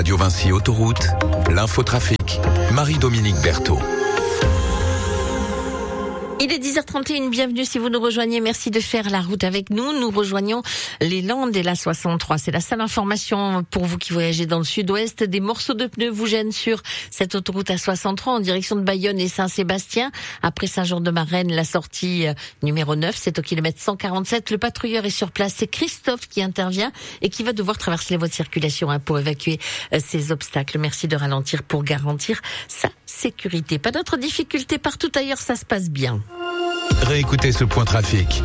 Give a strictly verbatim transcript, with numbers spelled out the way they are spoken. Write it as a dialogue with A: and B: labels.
A: Radio Vinci Autoroute, l'infotrafic, Marie-Dominique Berthaud.
B: Il est dix heures trente et une, bienvenue si vous nous rejoignez, merci de faire la route avec nous. Nous rejoignons les Landes et la soixante-trois. C'est la seule information pour vous qui voyagez dans le sud-ouest. Des morceaux de pneus vous gênent sur cette autoroute A soixante-trois en direction de Bayonne et Saint-Sébastien. Après Saint-Jean-de-Marennes, la sortie numéro neuf, c'est au kilomètre cent quarante-sept. Le patrouilleur est sur place, c'est Christophe qui intervient et qui va devoir traverser les voies de circulation pour évacuer ces obstacles. Merci de ralentir pour garantir sa sécurité. Pas d'autres difficultés partout ailleurs, ça se passe bien.
A: Réécoutez ce point trafic